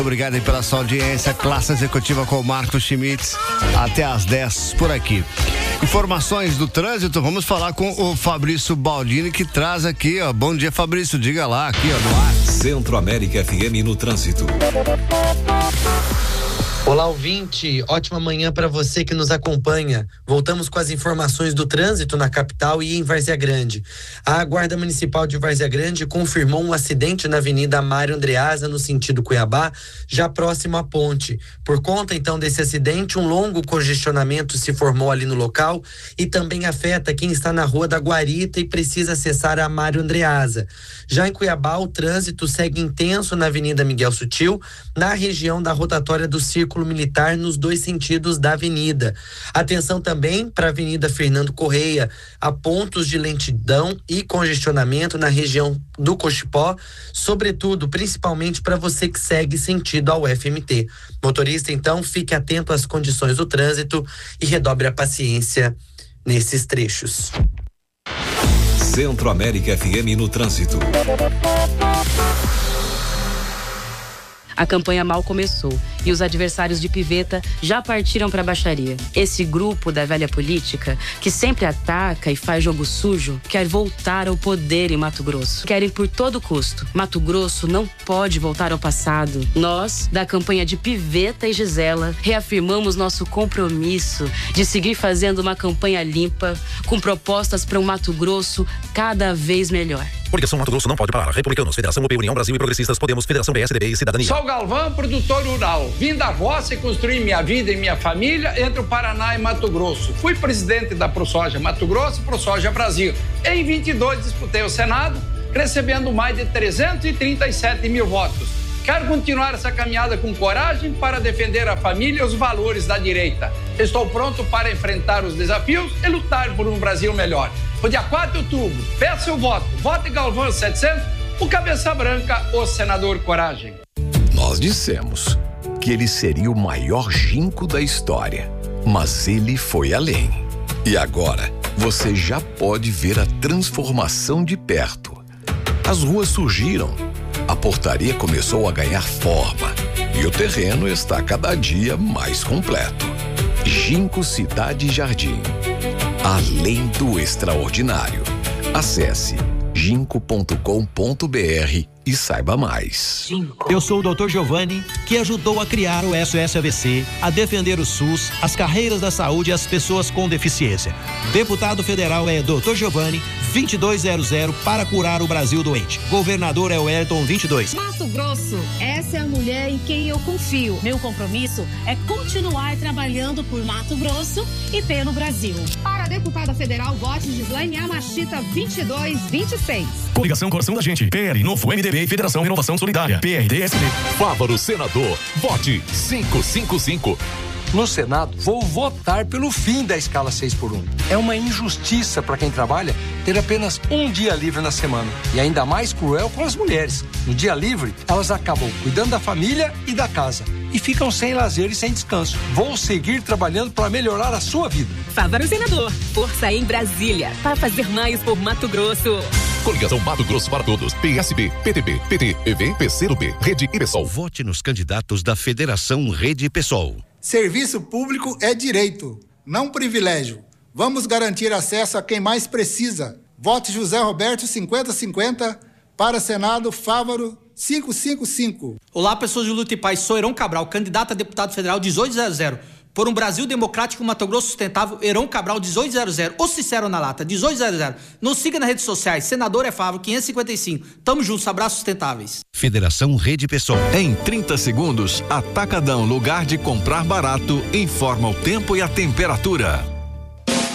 Obrigado aí pela sua audiência. Classe Executiva com o Marcos Schmitz, até às 10 por aqui. Informações do trânsito, vamos falar com o Fabrício Baldini, que traz aqui, ó. Bom dia, Fabrício, diga lá, aqui, ó, no ar. Centro-América FM no trânsito. Olá, ouvinte, ótima manhã para você que nos acompanha. Voltamos com as informações do trânsito na capital e em Várzea Grande. A Guarda Municipal de Várzea Grande confirmou um acidente na Avenida Mário Andreasa, no sentido Cuiabá, já próximo à ponte. Por conta, então, desse acidente, um longo congestionamento se formou ali no local e também afeta quem está na Rua da Guarita e precisa acessar a Mário Andreasa. Já em Cuiabá, o trânsito segue intenso na Avenida Miguel Sutil, na região da rotatória do Círculo Militar, nos dois sentidos da avenida. Atenção também para a Avenida Fernando Correia, há pontos de lentidão e congestionamento na região do Cochipó, sobretudo, principalmente para você que segue sentido ao FMT. Motorista, então, fique atento às condições do trânsito e redobre a paciência nesses trechos. Centro-América FM no trânsito. A campanha mal começou e os adversários de Piveta já partiram para a baixaria. Esse grupo da velha política, que sempre ataca e faz jogo sujo, quer voltar ao poder em Mato Grosso. Querem por todo custo. Mato Grosso não pode voltar ao passado. Nós, da campanha de Piveta e Gisela, reafirmamos nosso compromisso de seguir fazendo uma campanha limpa, com propostas para um Mato Grosso cada vez melhor. Coligação Mato Grosso não pode parar. Republicanos, Federação UP, União Brasil e Progressistas, Podemos, Federação PSDB e Cidadania. Sou Galvão, produtor rural. Vim da roça e construí minha vida e minha família entre o Paraná e Mato Grosso. Fui presidente da ProSoja Mato Grosso e ProSoja Brasil. Em 22 disputei o Senado, recebendo mais de 337 mil votos. Quero continuar essa caminhada com coragem para defender a família e os valores da direita. Estou pronto para enfrentar os desafios e lutar por um Brasil melhor. No dia 4 de outubro, peça seu voto. Vote Galvão 700, o cabeça branca, o senador Coragem. Nós dissemos que ele seria o maior ginkgo da história, mas ele foi além. E agora, você já pode ver a transformação de perto. As ruas surgiram, a portaria começou a ganhar forma e o terreno está cada dia mais completo. Ginkgo Cidade Jardim. Além do extraordinário. Acesse ginkgo.com.br e saiba mais. Eu sou o Dr. Giovanni, que ajudou a criar o SOS AVC, a defender o SUS, as carreiras da saúde e as pessoas com deficiência. Deputado federal é Dr. Giovanni, 2200, para curar o Brasil doente. Governador é o Wellington 22. Mato Grosso, essa é a mulher em quem eu confio. Meu compromisso é continuar trabalhando por Mato Grosso e pelo Brasil. Para a deputada federal, vote Gislaine Amachita 2226. Coligação Coração da Gente, PL, Novo MDB e Federação Renovação Solidária, PRDSB. Fávaro Senador, vote 555. No Senado, vou votar pelo fim da escala 6x1. É uma injustiça para quem trabalha ter apenas um dia livre na semana. E ainda mais cruel com as mulheres. No dia livre, elas acabam cuidando da família e da casa. E ficam sem lazer e sem descanso. Vou seguir trabalhando para melhorar a sua vida. Fávaro Senador, força em Brasília, para fazer mais por Mato Grosso. Coligação Mato Grosso para Todos, PSB, PTB, PT, EV, PCdoB, Rede e PSOL. Vote nos candidatos da Federação Rede e PSOL. Serviço público é direito, não privilégio. Vamos garantir acesso a quem mais precisa. Vote José Roberto 5050 para Senado Fávaro 555. Olá, pessoas de Luta e Paz. Sou Heron Cabral, candidato a deputado federal 1800. Por um Brasil democrático, Mato Grosso sustentável, Heron Cabral 1800. Ou Cicero na lata, 1800. Nos siga nas redes sociais. Senador é Fávaro 555. Tamo juntos, abraços sustentáveis. Federação Rede PSOL. Em 30 segundos, Atacadão, lugar de comprar barato, informa o tempo e a temperatura.